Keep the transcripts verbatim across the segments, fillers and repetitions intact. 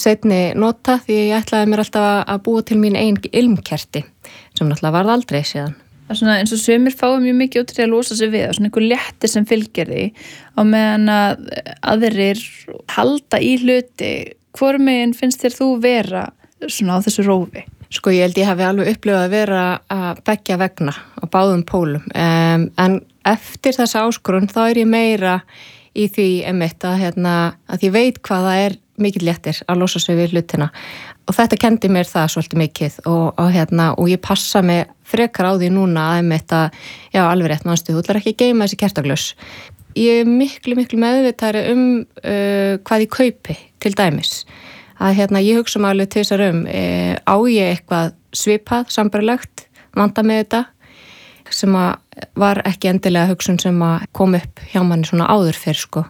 seinni nota því ég ætlaði mér alltaf að búa til mín einn ilmkerti sem náttúrulega varð aldrei síðan. Það er svona eins og sumir fáið mjög mikið út til að losa sig við og svona einhver léttir sem fylgir því á meðan að aðrir halda í hluti. Hvor megin finnst þér þú vera svona á þessu rófi? Sko ég held ég hafi alveg upplifað að vera að beggja vegna á báðum pólum um, en eftir þessa áskorun þá er ég meira í því einmitt að, hérna, að ég veit hvað það er mikill léttir að losa sig við hlutina og þetta kendi mér það svolítið mikið og, og, hérna, og ég passa mig frekar á því núna að einmitt að já alveg rétt mannstu, þú ætlar ekki að geyma þessi kertaglös. Ég er miklu miklu meðvitaðri um uh, hvað ég kaupi til dæmis að hérna ég hugsa mig alveg til þessar um uh, á ég eitthvað svipað sambarlegt, vanda með þetta sem að var ekki endilega hugsun sem að kom upp hjá manni svona áður fyrr sko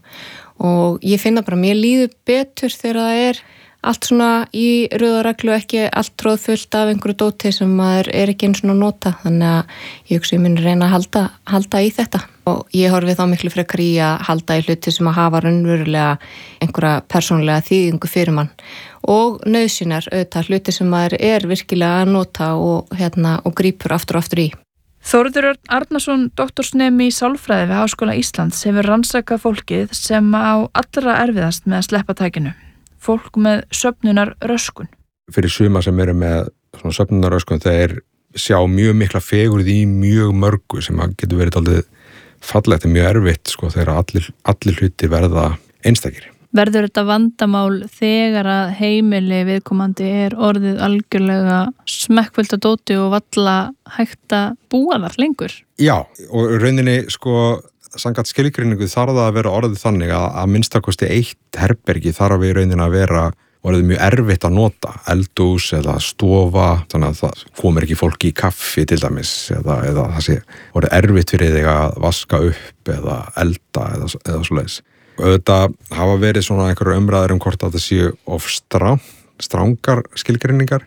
og ég finna bara mér líður betur þegar það er allt svona í röðareglu ekki allt tróðfullt af einhverju dóti sem maður er ekki eins og nota þannig að ég hugsa ég mun reyna að halda, halda í þetta og ég horfi þá miklu frekar í að halda í hluti sem að hafa raunverulega einhverja persónulega þýðingu fyrir mann og nauðsynjar auðvitað hluti sem maður er virkilega að nota og, hérna, og grípur aftur og aftur í. Þórður Örn Arnarsson, doktorsnemi í sálfræði við Háskóla Íslands hefur rannsakað fólkið sem á allra erfiðast með að sleppa tækinu. Fólk með söfnunar röskun. Fyrir suma sem eru með svona söfnunar röskun þeir sjá mjög mikla fegurð í mjög mörgu sem getur verið aldrei fallegt og mjög erfitt sko þegar allir, allir hluti verða einstakir. Verður þetta vandamál þegar að heimili viðkomandi er orðið algjörlega smekkfullt að dóti og valla hægt að búa þar lengur? Já, og rauninni sko samkvæmt skilgreiningu þarf það að vera orðið þannig að að minnstakosti eitt herbergi þarf við rauninni að vera orðið mjög erfitt að nota, eldhús eða stofa, þannig að það komir ekki fólki í kaffi til dæmis eða, eða það sé orðið erfitt fyrir þig að vaska upp eða elda eða, eða svoleiðis. Auðvitað hafa verið svona einhverju umræður um hvort að það séu of stráng, strángar skilgreiningar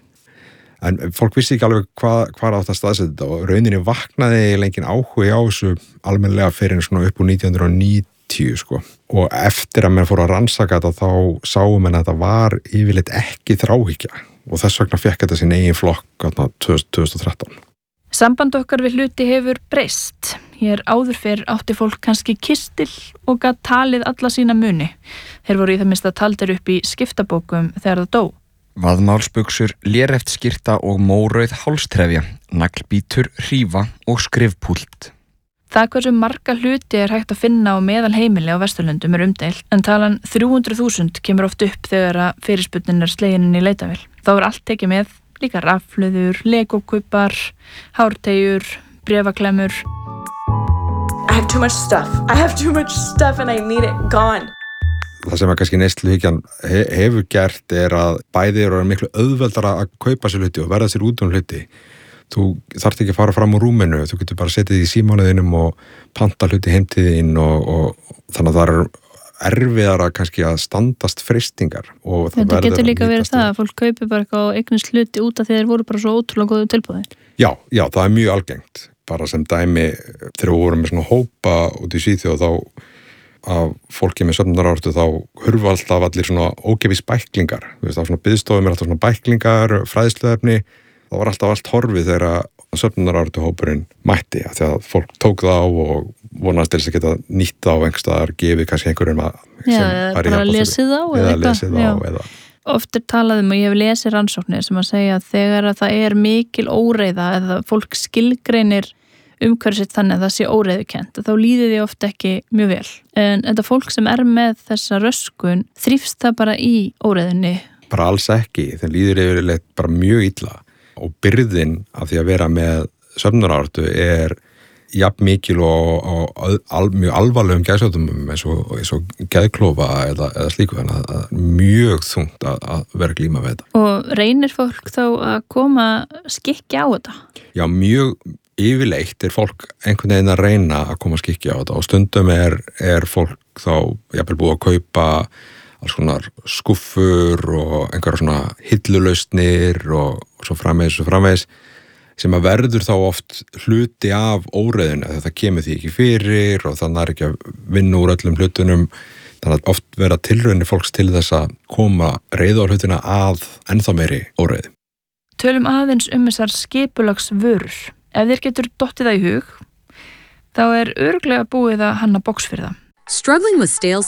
en fólk vissi ekki alveg hvað, hvað átt að staðsetja þetta og rauninni vaknaði lengin áhuga á þessu almennilega fyrir svona upp úr nítján hundruð og níutíu sko og eftir að menn fóru að rannsaka þetta þá sáum menn að þetta var yfirleitt ekki þráhyggja og þess vegna fekk þetta sin eigin flokk tvö þúsund og þrettán. Samband okkar við hluti hefur breyst. Hér áður fyrr átti fólk kannski kistil og gat talið alla sína muni. Þeir voru í það minnsta taldir upp í skiptabókum þegar það dó. Vaðmálsbuxur, léreft skyrta og mórauð hálstrefja, naglbítur, hrífa og skrifpúlt. Það hversu marga hluti er hægt að finna á meðal heimili á Vesturlöndum er umdeilt, en talan þrjú hundruð þúsund kemur oft upp þegar að fyrirspurnin er slegin inn í leitavél. Þá er allt tekið með, líka rafluður, legókuppar, hárteyjur, bréfaklemur. I have too much stuff. I have too much stuff and I need it gone. Það sem að kannski neysluhyggjan he- hefur gert er að bæði eru miklu auðveldara að kaupa sér hluti og verða sér út um hluti. Þú þarft ekki að fara fram úr rúminu, þú getur bara setið í símánuðinum og panta hluti heimtíðin og, og þannig að það er erfiðara kannski að standast freistingar. Og það Þetta getur líka verið nýtast það að fólk kaupi bara eitthvað og eignast hluti út af því þeir voru bara svo ótrúlega góðu tilbúði. Já, já, það er mjög algengt. Bara sem dæmi þegar við vorum með svona hópa út í Svíþjóð þá að fólki með söfnunaráratu þá hurfa alltaf allir svona ókeypis bæklingar. Þú veist, á svona biðstofum er alltaf svona bæklingar, fræðsluefni. Það var alltaf allt horfið þegar söfnunaráratu hópurinn mætti af því að fólk tók það á og vonast til þess að geta nýtt það á einhverstaðar, gefið kannski einhverjum að Já, bara lesið á eða lesið á eða Oft er talað um og ég hef lesið rannsóknir sem að segja að þegar að það er mikil óreiða eða fólk skilgreinir umhverfið sitt þannig að það sé óreiðukennt þá líður því oft ekki mjög vel. En þetta fólk sem er með þessa röskun þrífst það bara í óreiðinni? Bara alls ekki, þeim líður yfirleitt bara mjög illa og byrðin af því að vera með söfnunaráratu er jafn mikil og, og, og al, mjög alvarlegum geðsjúkdómum eins og, eins og geðklofa eða, eða slíku þannig að það er mjög þungt að, að vera glíma við þetta. Og reynir fólk þá að koma skikki á þetta? Já, mjög yfirleitt er fólk einhvern veginn að reyna að koma skikki á þetta og stundum er, er fólk þá jafnvel búið að kaupa alls konar skúffur og einhverja svona hillulausnir og, og svo framvegis og framvegis sem að verður þá oft hluti af óreiðinu þegar það kemur því ekki fyrir og þannig er ekki að vinna úr öllum hlutunum Þannig að oft vera tilraunir fólks til þess að koma reiðuhlutina að ennþá meiri óreiði. Tölum aðeins um þessar skipulags vörur. Ef þér getur dottið það í hug, þá er örugglega búið að hanna box fyrir það. Struggling with stale